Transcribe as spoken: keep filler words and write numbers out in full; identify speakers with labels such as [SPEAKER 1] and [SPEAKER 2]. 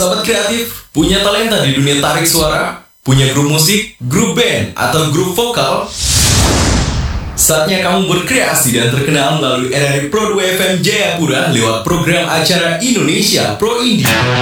[SPEAKER 1] Sahabat kreatif, punya talenta di dunia tarik suara? Punya grup musik, grup band, atau grup vokal? Saatnya kamu berkreasi dan terkenal melalui R R I Pro dua F M Jayapura lewat program acara Indonesia Pro Indie.